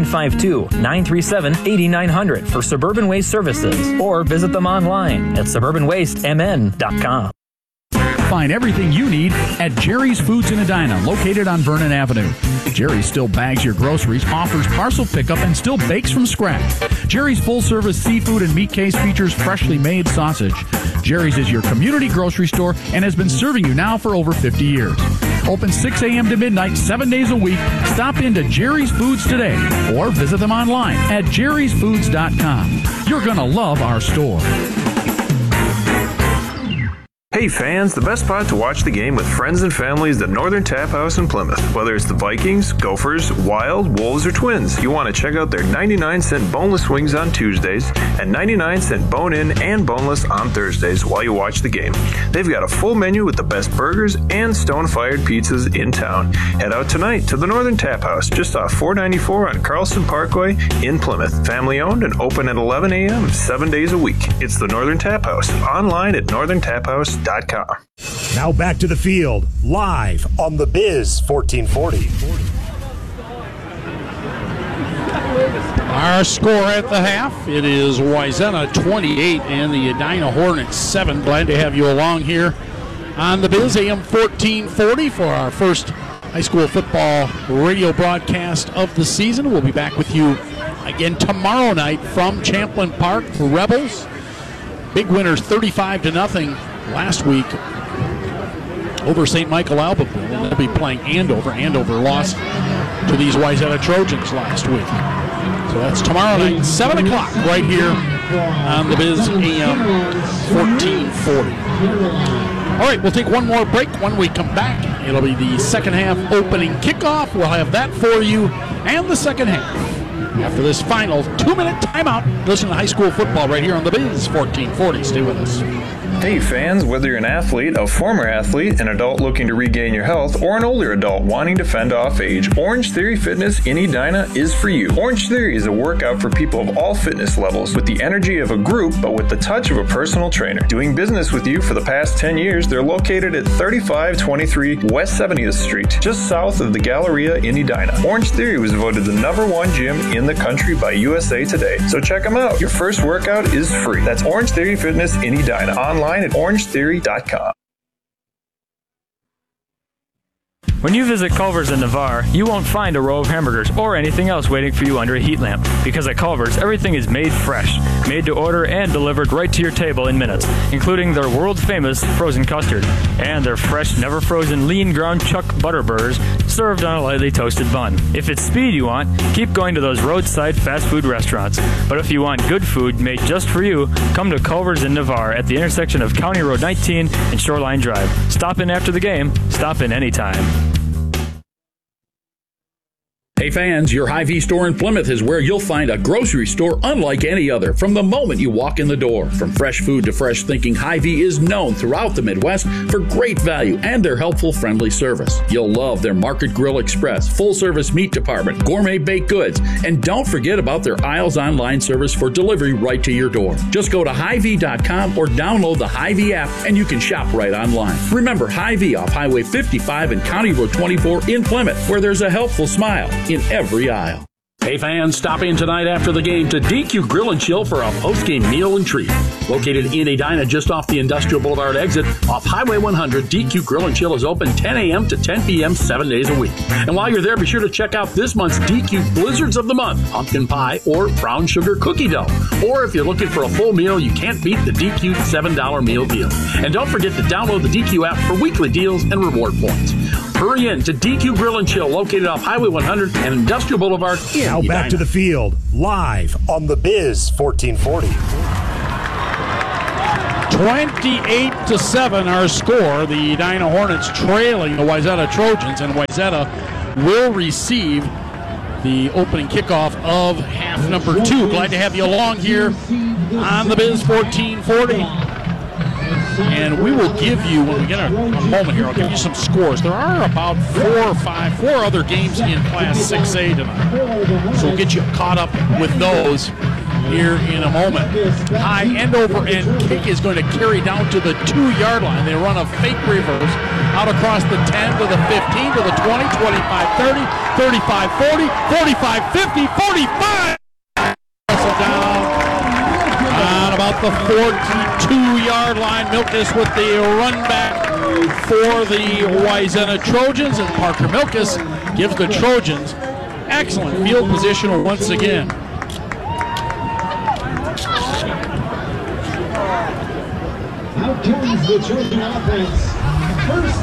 952-937-8900 for Suburban Waste Services, or visit them online at suburbanwastemn.com. Find everything you need at Jerry's Foods in Edina, located on Vernon Avenue. Jerry's still bags your groceries, offers parcel pickup, and still bakes from scratch. Jerry's full-service seafood and meat case features freshly made sausage. Jerry's is your community grocery store and has been serving you now for over 50 years. Open 6 a.m. to midnight, 7 days a week. Stop into Jerry's Foods today or visit them online at jerrysfoods.com. You're going to love our store. Hey fans, the best spot to watch the game with friends and family is the Northern Tap House in Plymouth. Whether it's the Vikings, Gophers, Wild, Wolves, or Twins, you want to check out their 99-cent boneless wings on Tuesdays and 99-cent bone-in and boneless on Thursdays while you watch the game. They've got a full menu with the best burgers and stone-fired pizzas in town. Head out tonight to the Northern Tap House, just off 494 on Carlson Parkway in Plymouth. Family-owned and open at 11 a.m. 7 days a week. It's the Northern Tap House, online at northerntaphouse.com. Now back to the field, live on the Biz 1440. Our score at the half, it is Wayzata 28 and the Edina Hornets 7. Glad to have you along here on the Biz, AM 1440 for our first high school football radio broadcast of the season. We'll be back with you again tomorrow night from Champlin Park for Rebels. Big winners 35-0 last week over St. Michael Alphaville. They'll be playing Andover. Andover lost to these Wayzata Trojans last week. So that's tomorrow night, 7 o'clock, right here on the Biz AM 1440. All right, we'll take one more break. When we come back, it'll be the second half opening kickoff. We'll have that for you and the second half. After this final 2-minute timeout, listen to high school football right here on the Biz 1440. Stay with us. Hey fans, whether you're an athlete, a former athlete, an adult looking to regain your health, or an older adult wanting to fend off age, Orange Theory Fitness in Edina is for you. Orange Theory is a workout for people of all fitness levels with the energy of a group but with the touch of a personal trainer. Doing business with you for the past 10 years, they're located at 3523 West 70th Street, just south of the Galleria in Edina. Orange Theory was voted the #1 gym in the country by USA Today, so check them out. Your first workout is free. That's Orange Theory Fitness in Edina, online at orangetheory.com. When you visit Culver's in Navarre, you won't find a row of hamburgers or anything else waiting for you under a heat lamp. Because at Culver's, everything is made fresh, made to order and delivered right to your table in minutes, including their world-famous frozen custard and their fresh, never-frozen lean ground chuck butter burgers served on a lightly toasted bun. If it's speed you want, keep going to those roadside fast food restaurants. But if you want good food made just for you, come to Culver's in Navarre at the intersection of County Road 19 and Shoreline Drive. Stop in after the game. Stop in anytime. Hey fans, your Hy-Vee store in Plymouth is where you'll find a grocery store unlike any other from the moment you walk in the door. From fresh food to fresh thinking, Hy-Vee is known throughout the Midwest for great value and their helpful, friendly service. You'll love their Market Grill Express, full-service meat department, gourmet baked goods, and don't forget about their Aisles online service for delivery right to your door. Just go to Hy-Vee.com or download the Hy-Vee app and you can shop right online. Remember, Hy-Vee off Highway 55 and County Road 24 in Plymouth, where there's a helpful smile in every aisle. Hey fans, stop in tonight after the game to DQ Grill and Chill for a post-game meal and treat. Located in Edina just off the Industrial Boulevard exit off Highway 100, DQ Grill and Chill is open 10 a.m. to 10 p.m. 7 days a week. And while you're there, be sure to check out this month's DQ Blizzards of the Month, pumpkin pie or brown sugar cookie dough. Or if you're looking for a full meal, you can't beat the DQ $7 meal deal. And don't forget to download the DQ app for weekly deals and reward points. Hurry in to DQ Grill and Chill, located off Highway 100 and Industrial Boulevard. Now back to the field, live on the Biz 1440. 28-7 our score. The Edina Hornets trailing the Wayzata Trojans, and Wayzata will receive the opening kickoff of half number 2. Glad to have you along here on the Biz 1440. And we will give you, when we get a moment here, I'll give you some scores. There are about four other games in Class 6A tonight. So we'll get you caught up with those here in a moment. High end over end kick is going to carry down to the 2-yard line. They run a fake reverse out across the 10 to the 15 to the 20, 25, 30, 35, 40, 45, 50, 45. Down on about the 42-yard line. Milkus with the run back for the Wayzata Trojans, and Parker Milkus gives the Trojans excellent field position once again. Out comes the Trojan offense. First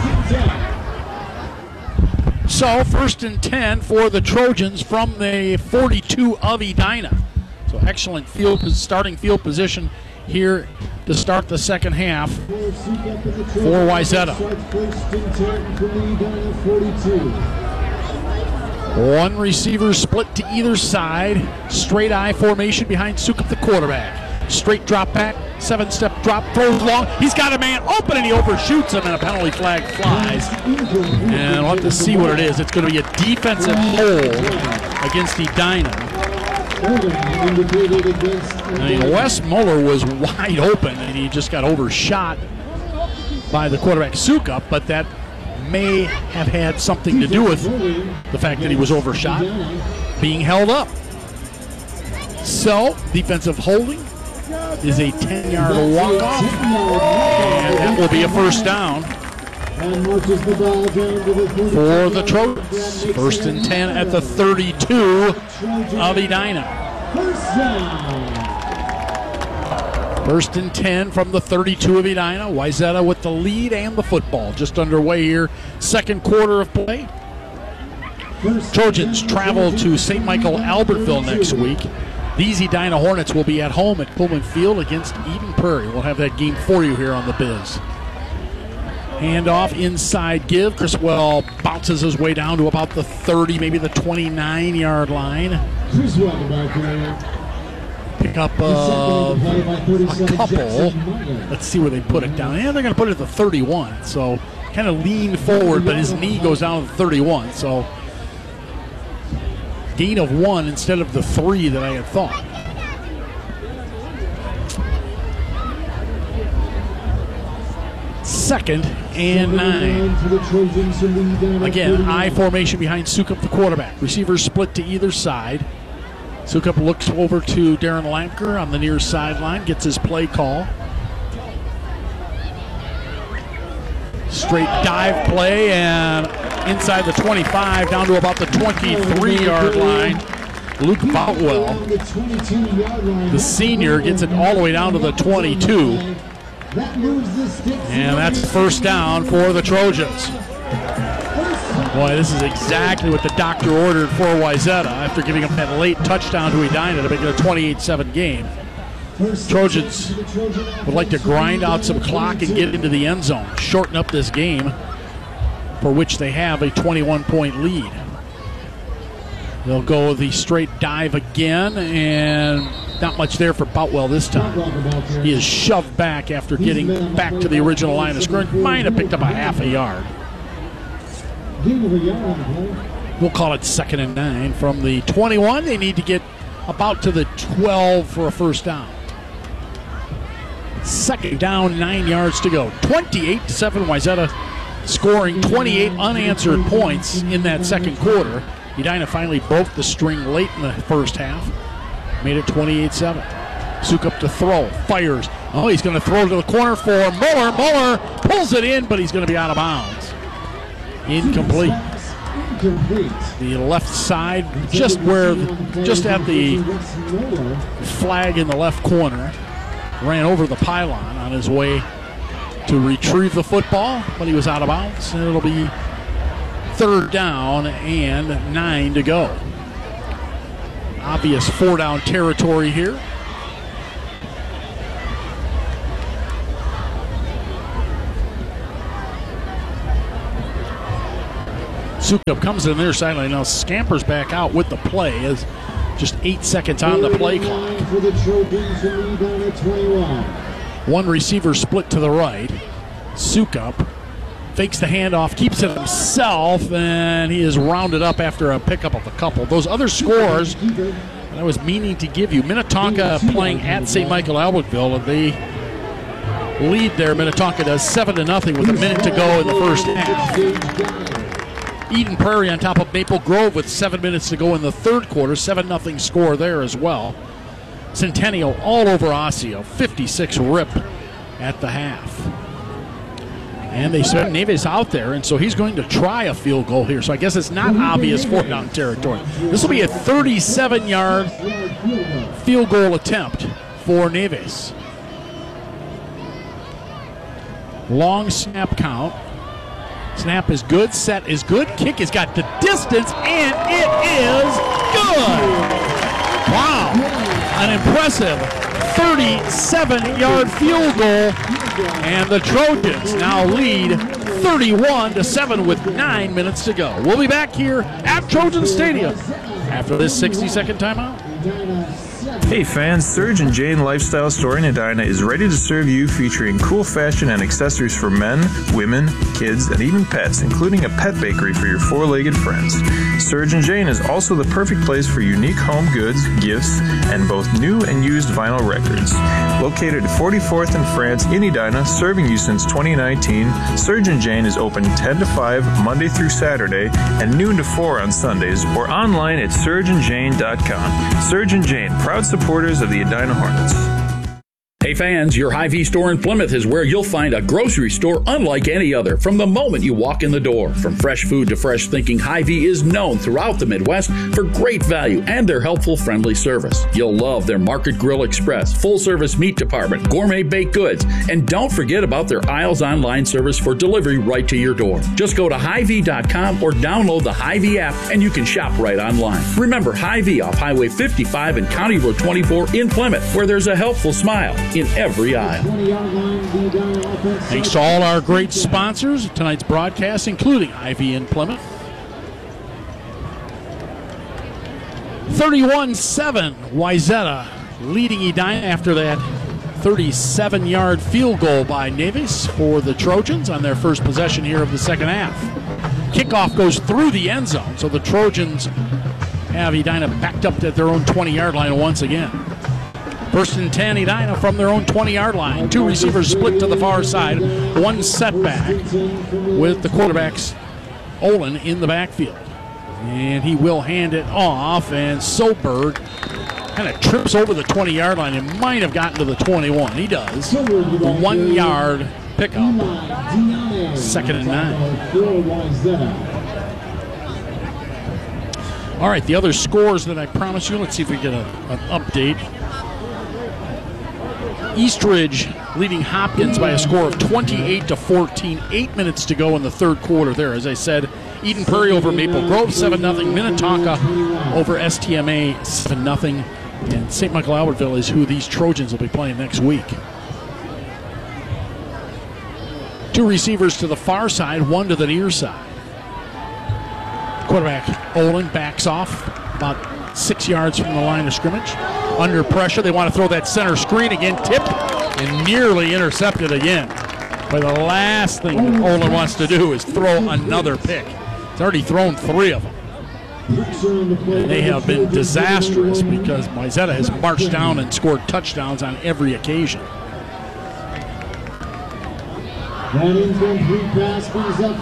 and 10. So, first and 10 for the Trojans from the 42 of Edina. So, excellent starting field position here to start the second half for Wayzata. One receiver split to either side. Straight I formation behind Sukup, the quarterback. Straight drop back, 7-step drop, throws long. He's got a man open and he overshoots him, and a penalty flag flies. And we'll have to see what it is. It's going to be a defensive hold against Edina. I mean, Wes Muller was wide open and he just got overshot by the quarterback Sukup, but that may have had something to do with the fact that he was overshot, being held up. So, defensive holding is a 10-yard walk-off, and that will be a first down for the Trojans. First and 10 at the 32 of Edina. First and 10 from the 32 of Edina. Wayzata with the lead and the football. Just underway here. Second quarter of play. Trojans travel to St. Michael Albertville next week. These Edina Hornets will be at home at Pullman Field against Eden Prairie. We'll have that game for you here on the Biz. Handoff, inside give. Criswell bounces his way down to about the 30, maybe the 29-yard line. Pick up a couple. Let's see where they put it down. Yeah, they're going to put it at the 31. So kind of lean forward, but his knee goes down to the 31. So gain of 1 instead of the 3 that I had thought. Second and 9. Again, I formation behind Sukup, the quarterback. Receivers split to either side. Sukup looks over to Darren Lamker on the near sideline, gets his play call. Straight dive play, and inside the 25, down to about the 23-yard line. Luke Boutwell, the senior, gets it all the way down to the 22. And that's first down for the Trojans. Boy, this is exactly what the doctor ordered for Wayzata after giving him that late touchdown to Edina to make it a 28-7 game. Trojans would like to grind out some clock and get into the end zone, shorten up this game, for which they have a 21-point lead. They'll go the straight dive again, and not much there for Boutwell this time. He is shoved back after getting back to the original line of scrimmage. Might have picked up a half a yard. We'll call it 2nd and 9 from the 21. They need to get about to the 12 for a first down. 2nd down, 9 yards to go. 28-7, Wayzata scoring 28 unanswered points in that second quarter. Edina finally broke the string late in the first half. Made it 28-7. Sukup to throw, fires. Oh, he's going to throw to the corner for Muller. Muller pulls it in, but he's going to be out of bounds. Incomplete. The left side, just at the flag in the left corner. Ran over the pylon on his way to retrieve the football, but he was out of bounds, and it'll be 3rd down and 9 to go. Obvious 4-down territory here. Sukup comes to the near sideline now, scampers back out with the play as just 8 seconds on the play clock. One receiver split to the right. Sukup fakes the handoff, keeps it himself, and he is rounded up after a pickup of a couple. Those other scores that I was meaning to give you. Minnetonka playing at St. Michael Albertville, and they lead there. Minnetonka does 7-0 with a minute to go in the first half. Eden Prairie on top of Maple Grove with 7 minutes to go in the third quarter. 7-0 score there as well. Centennial all over Osseo. 56 rip at the half. And they sent Neves out there, and so he's going to try a field goal here. So I guess it's not obvious 4-down territory. This will be a 37-yard field goal attempt for Neves. Long snap count. Snap is good, set is good, kick has got the distance, and it is good! Wow, an impressive 37-yard field goal, and the Trojans now lead 31-7 with 9 minutes to go. We'll be back here at Trojan Stadium after this 60-second timeout. Hey fans, Serge and Jane Lifestyle Store in Edina is ready to serve you, featuring cool fashion and accessories for men, women, kids, and even pets, including a pet bakery for your four-legged friends. Serge and Jane is also the perfect place for unique home goods, gifts, and both new and used vinyl records. Located at 44th and France in Edina, serving you since 2019, Serge and Jane is open 10 to 5 Monday through Saturday and noon to 4 on Sundays, or online at surgeandjane.com. Serge and Jane, proud supporters of the Edina Hornets. Hey fans, your Hy-Vee store in Plymouth is where you'll find a grocery store unlike any other from the moment you walk in the door. From fresh food to fresh thinking, Hy-Vee is known throughout the Midwest for great value and their helpful, friendly service. You'll love their Market Grill Express, full-service meat department, gourmet baked goods, and don't forget about their Aisles Online service for delivery right to your door. Just go to Hy-Vee.com or download the Hy-Vee app and you can shop right online. Remember Hy-Vee off Highway 55 and County Road 24 in Plymouth, where there's a helpful smile in every aisle. Thanks to all our great sponsors of tonight's broadcast, including Hy-Vee in Plymouth. 31-7, Wayzata leading Edina after that 37-yard field goal by Neves for the Trojans on their first possession here of the second half. Kickoff goes through the end zone, so the Trojans have Edina backed up at their own 20-yard line once again. First and 10, Edina from their own 20-yard line. Two receivers split to the far side. One setback with the quarterbacks Olin in the backfield. And he will hand it off, and Soberg kind of trips over the 20-yard line and might have gotten to the 21. He does. 1 yard pickup. 2nd and 9. All right, the other scores that I promised you. Let's see if we get an update. Eastridge leading Hopkins by a score of 28-14. 8 minutes to go in the third quarter there. As I said, Eden Prairie over Maple Grove 7-0. Minnetonka over STMA 7-0. And St. Michael Albertville is who these Trojans will be playing next week. Two receivers to the far side, one to the near side. Quarterback Olin backs off, about 6 yards from the line of scrimmage. Under pressure, they want to throw that center screen again, tipped and nearly intercepted again. But the last thing that Olin wants to do is throw another pick. He's already thrown 3 of them. And they have been disastrous because Wayzata has marched down and scored touchdowns on every occasion. That incomplete pass brings up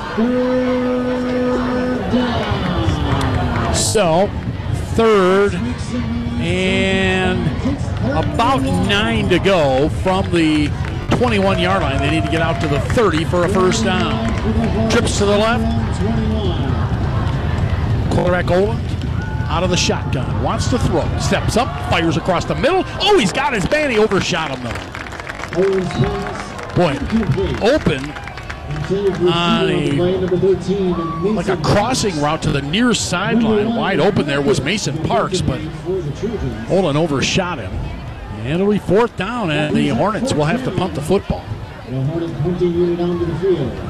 3rd down. So, 3rd and about 9 to go from the 21-yard line. They need to get out to the 30 for a first down. Trips to the left. Quarterback Olin out of the shotgun. Wants to throw. Steps up. Fires across the middle. Oh, he's got his man. He overshot him, though. Boy, open on like a crossing route to the near sideline. Wide open there was Mason Parks, but Olin overshot him. And it'll be 4th down, and the Hornets will have to punt the football. The Hornet punting unit onto the field.